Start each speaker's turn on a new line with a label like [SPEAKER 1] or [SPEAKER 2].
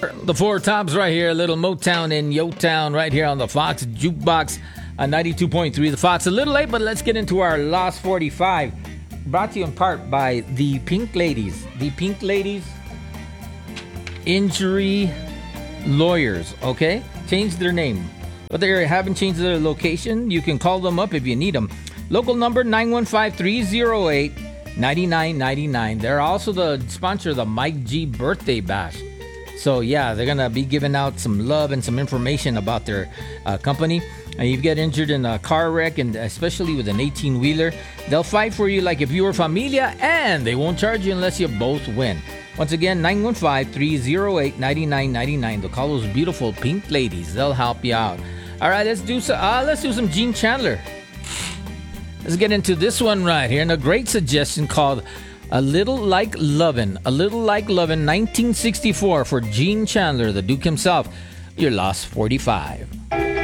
[SPEAKER 1] The Four Tops right here, a little Motown in Yo Town right here on the Fox Jukebox 92.3 The Fox. A little late, but let's get into our Lost 45. Brought to you in part by the Pink Ladies. The Pink Ladies Injury Lawyers, okay? Changed their name. But they haven't changed their location. You can call them up if you need them. Local number 915-308-9999. They're also the sponsor of the Mike G Birthday Bash. So, yeah, they're going to be giving out some love and some information about their company. And you get injured in a car wreck, and especially with an 18-wheeler, they'll fight for you like if you were familia, and they won't charge you unless you both win. Once again, 915-308-9999. They'll call those beautiful Pink Ladies. They'll help you out. All right, let's do some Gene Chandler. Let's get into this one right here. And a great suggestion called A Little Like Lovin'. A Little Like Lovin', 1964 for Gene Chandler, the Duke himself. Your Lost 45.